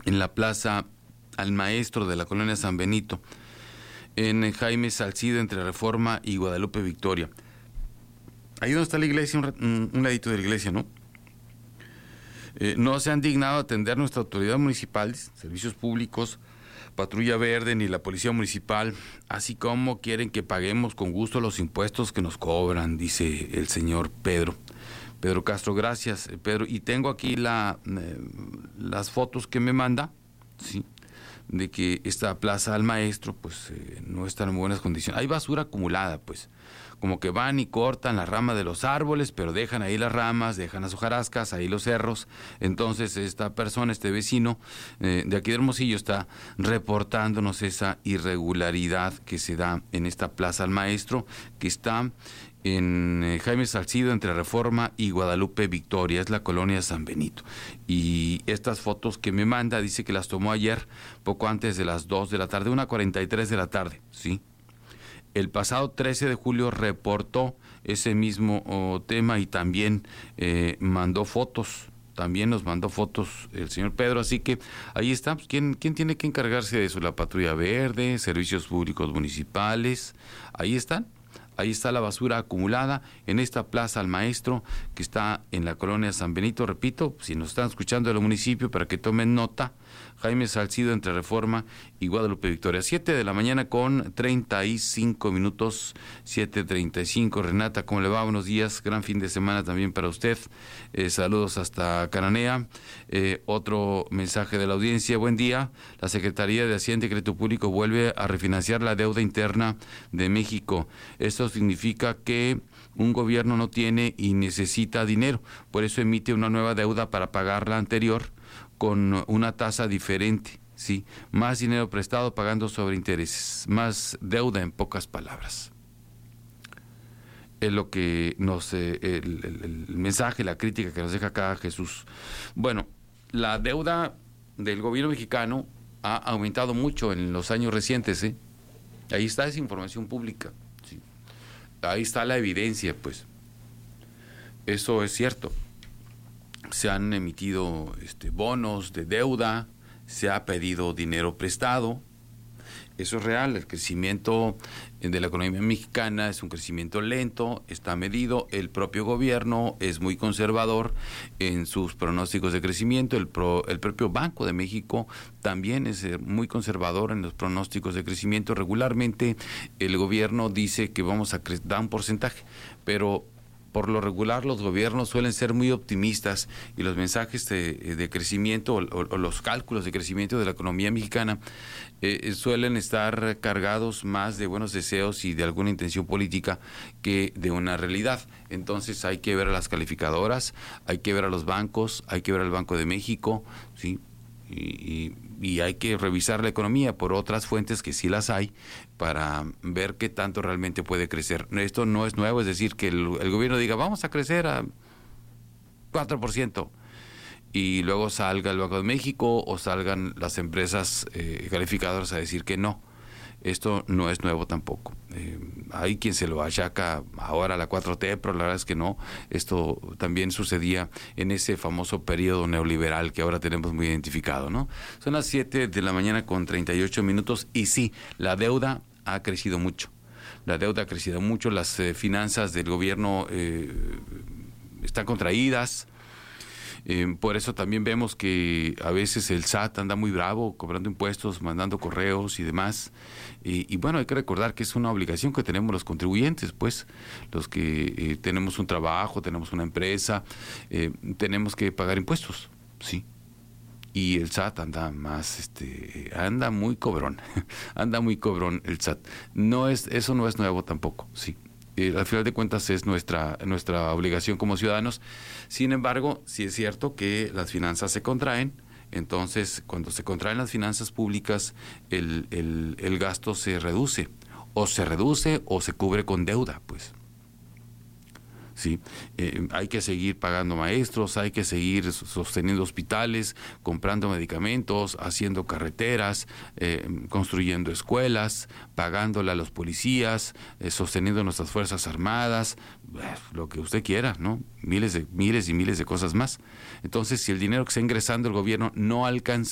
en la Plaza al Maestro de la colonia San Benito, en Jaime Salcido, entre Reforma y Guadalupe Victoria. Ahí donde está la iglesia, un ladito de la iglesia, ¿no? No se han dignado a atender nuestra autoridad municipal, servicios públicos, Patrulla Verde ni la Policía Municipal, así como quieren que paguemos con gusto los impuestos que nos cobran, dice el señor Pedro Castro. Gracias, Pedro. Y tengo aquí las fotos que me manda, sí, de que esta Plaza al Maestro pues no está en buenas condiciones. Hay basura acumulada, pues, como que van y cortan la rama de los árboles, pero dejan ahí las ramas, dejan las hojarascas, ahí los cerros. Entonces esta persona, este vecino de aquí de Hermosillo, está reportándonos esa irregularidad que se da en esta Plaza al Maestro, que está en Jaime Salcido, entre Reforma y Guadalupe Victoria, es la colonia San Benito. Y estas fotos que me manda, dice que las tomó ayer, poco antes de las 2 de la tarde, 1:43 de la tarde, ¿sí? El pasado 13 de julio reportó ese mismo tema y también mandó fotos. También nos mandó fotos el señor Pedro, así que ahí está. Pues, ¿quién tiene que encargarse de eso? La Patrulla Verde, Servicios Públicos Municipales, ahí están. Ahí está la basura acumulada en esta Plaza al Maestro, que está en la colonia San Benito. Repito, si nos están escuchando del municipio, para que tomen nota, Jaime Salcido, entre Reforma y Guadalupe Victoria. 7 de la mañana con 35 minutos, 7:35. Renata, ¿cómo le va? Buenos días, gran fin de semana también para usted. Saludos hasta Cananea. Otro mensaje de la audiencia: buen día, la Secretaría de Hacienda y Crédito Público vuelve a refinanciar la deuda interna de México. Esto significa que un gobierno no tiene y necesita dinero, por eso emite una nueva deuda para pagar la anterior con una tasa diferente, ¿sí? Más dinero prestado pagando sobre intereses, más deuda, en pocas palabras. Es lo que nos el mensaje, la crítica que nos deja acá Jesús. Bueno, la deuda del gobierno mexicano ha aumentado mucho en los años recientes, ¿eh? Ahí está esa información pública, ¿sí? Ahí está la evidencia, pues. Eso es cierto. Se han emitido bonos de deuda, se ha pedido dinero prestado. Eso es real. El crecimiento de la economía mexicana es un crecimiento lento, está medido. El propio gobierno es muy conservador en sus pronósticos de crecimiento. El propio Banco de México también es muy conservador en los pronósticos de crecimiento. Regularmente el gobierno dice que vamos a dar un porcentaje, pero por lo regular los gobiernos suelen ser muy optimistas y los mensajes de crecimiento o los cálculos de crecimiento de la economía mexicana suelen estar cargados más de buenos deseos y de alguna intención política que de una realidad. Entonces hay que ver a las calificadoras, hay que ver a los bancos, hay que ver al Banco de México, ¿sí? Y hay que revisar la economía por otras fuentes que sí las hay para ver qué tanto realmente puede crecer. Esto no es nuevo, es decir, que el gobierno diga vamos a crecer a 4% y luego salga el Banco de México o salgan las empresas calificadoras a decir que no. Esto no es nuevo tampoco. Hay quien se lo achaca ahora a la 4T, pero la verdad es que no. Esto también sucedía en ese famoso periodo neoliberal que ahora tenemos muy identificado, ¿no? Son las 7 de la mañana con 38 minutos y sí, la deuda ha crecido mucho. La deuda ha crecido mucho, las finanzas del gobierno están contraídas. Por eso también vemos que a veces el SAT anda muy bravo, cobrando impuestos, mandando correos y demás. Y bueno, hay que recordar que es una obligación que tenemos los contribuyentes, pues, los que tenemos un trabajo, tenemos una empresa, tenemos que pagar impuestos, ¿sí? Y el SAT anda anda muy cobrón, anda muy cobrón el SAT. Eso no es nuevo tampoco, sí. Al final de cuentas es nuestra obligación como ciudadanos. Sin embargo, sí es cierto que las finanzas se contraen. Entonces, cuando se contraen las finanzas públicas, el gasto se reduce o se cubre con deuda, pues. Sí, hay que seguir pagando maestros, hay que seguir sosteniendo hospitales, comprando medicamentos, haciendo carreteras, construyendo escuelas, pagándole a los policías, sosteniendo nuestras fuerzas armadas, lo que usted quiera, ¿no? Miles y miles de cosas más. Entonces, si el dinero que está ingresando el gobierno no alcanza